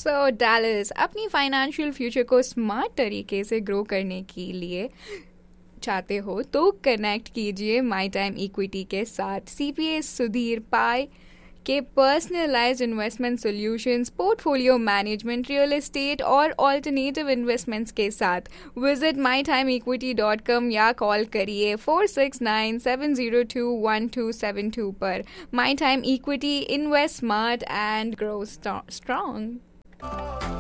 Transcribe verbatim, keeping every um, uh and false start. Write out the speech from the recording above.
सो Dallas अपनी financial future को smart तरीके से ग्रो करने के लिए चाहते हो तो कनेक्ट कीजिए माई टाइम इक्विटी के साथ। सीपीए सुधीर पाई के personalised investment solutions, portfolio management, real estate और ऑल्टरनेटिव इन्वेस्टमेंट्स के साथ visit my time equity dot com या कॉल करिए four six nine seven zero to one two seven to पर। My time equity, invest smart and grow strong.